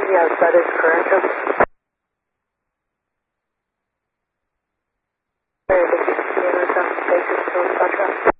Yes, that is correct. Very good. Basis to Foxtrot.